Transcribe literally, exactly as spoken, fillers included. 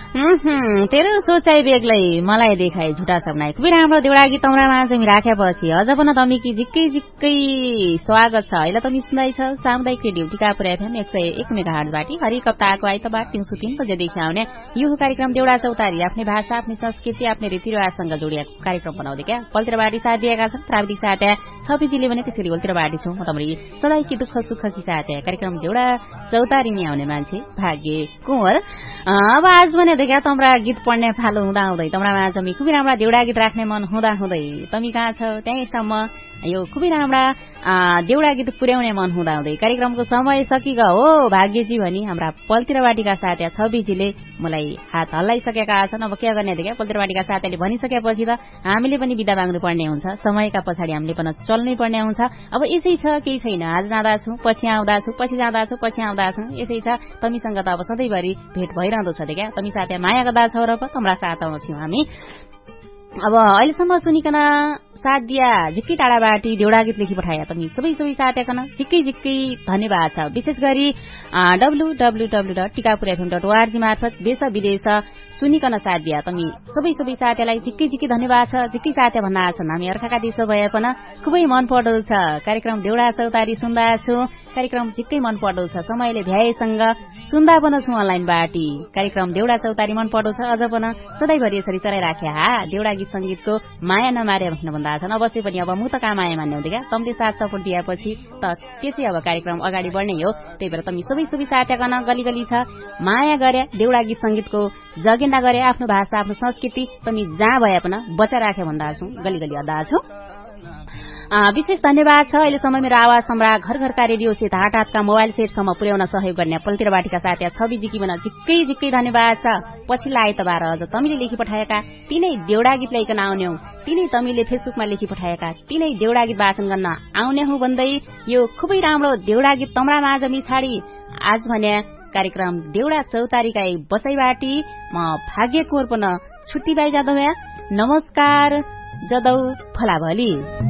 तेरो सोचाइ बेग्लै मलाई देखाए झुटा सपना खुबै राम्रो देउडा गीत तम्रामा चाहिँ राखेपछि अझ पनि तमीकी जिक्कै जिक्कै स्वागत छ। अहिले तमी सुन्दैछ सामुदायिक रेडियो टिकापुर एफएम एक सय एक मेगाहर्जबाट हरेक हप्ताको आइतबार दिउँसो तीन बजेदेखि आउने यो कार्यक्रम देउडा चौतारी आफ्नै भाषा आफ्नै संस्कृति आफ्नै रीतिरिवाजसँग जोडिएको कार्यक्रम बनाउँदै क्या पल्तिरबाटी साथ दिएका छन्। प्राविधिक साथ्या छपिजीले पनि त्यसरी पल्तिरबाटी छौँ म तमरी सधैँकी दुःख सुखकी साथ्या कार्यक्रम देउडा चौतारीमा आउने मान्छे भाग्य कुँवर। अब आज भने देखा तम्रा गीत पढ्ने फालो हुँदा हुँदै तम्रामा जमी खुबै राम्रा देउडा गीत राख्ने मन हुँदा हुँदै तमी कहाँ छ त्यहीँसम्म यो खुबै राम्रा देउडा गीत पुर्याउने मन हुँदा हुँदै कार्यक्रमको समय सकिग हो भाग्यजी भनी हाम्रा पल्तिरबाटीका साथ्या छविजीले मलाई हात हल्लाइसकेका छन्। अब के गर्ने देखा पल्तिरबाटीका साथीले भनिसकेपछि त हामीले पनि बिदा माग्नु पर्ने हुन्छ। समयका पछाडि हामीले पनि चल्नै पर्ने हुन्छ। अब यसै छ केही छैन आज जाँदा छु पछि आउँदा छु पछि जाँदा छु पछि आउँदा छु यसै छ। तमीसँग त अब सधैँभरि भेट भइरहँदो छ देखा तमी साथ्या माया गर्दा छौ र तम्रा साथमा छौँ हामी। अब अहिलेसम्म सुनिकन साथ दिया झिक्कै टाढाबाटी देउडा गीत लेखी पठाए तमी सबै सबै साथ्याकन झिक्कै झिक्कै धन्यवाद छ। विशेष गरी W W W dot Tikapur FM dot ORG मार्फत देश विदेश सुनिकन साथ दिया तमी सबै सबै साथ्यालाई झिक्कै झिक्कै धन्यवाद छ। झिक्कै साथ्या भन्दा छन् हामी अर्काका देश भए पनि खुबै मन पर्दो छ कार्यक्रम देउडा चौतारी सुन्दा छु कार्यक्रम झिक्कै मन पर्दो छ। समयले भ्याएसँग सुन्दा पनि छु अनलाइनबाटी कार्यक्रम देउडा चौतारी मन पर्दो छ। अझ पनि सधैँभरि यसरी चलाइराखे हा देउडा गीत संगीतको माया नमारे भन्ने भन्दा छन्। अवश्य पनि अब म त कहाँ माया मान्ने हुँदै क्या तमीले साथ सपोर्ट दिएपछि त त्यसै अब कार्यक्रम अगाडि बढ्ने हो। त्यही भएर तमी सबै सबै साथ्याकन गली गली छ माया गरे देउडा गीत संगीतको जगेना गरे आफ्नो भाषा आफ्नो संस्कृति तमी जहाँ भए पनि बचा राखे भन्दा छु गली गली अदा छु। विशेष धन्यवाद छ अहिलेसम्म मेरो आवाज सम्रा घर घरका रेडियो सेट हाट हाटका मोबाइल सेटसम्म पुर्याउन सहयोग गर्ने पल्तिरबाटीका साथी छविजीकी भन झिक्कै झिक्कै धन्यवाद छ। पछिल्ला आइतबार अझ तमीले लेखी पठाएका तिनै देउडा गीत ल्याइकन आउने हौ तिनै तमीले फेसबुकमा लेखी पठाएका तिनै देउडा गीत वाचन गर्न आउने हौ भन्दै यो खुबै राम्रो देउडा गीत तम्रा माझमी छाडी आज भने कार्यक्रम देउडा चौतारीका बसाइबाटी म भाग्य कोर पनि छुट्टी पाइ जाँदो नमस्कार जदौ फलाभली।